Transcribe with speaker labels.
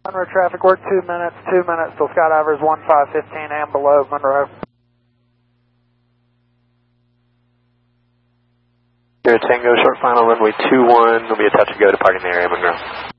Speaker 1: Monroe traffic, we're 2 minutes till Skydivers 1515 and below Monroe.
Speaker 2: Tango, short final runway 21, will be a touch and go departing the area, Monroe.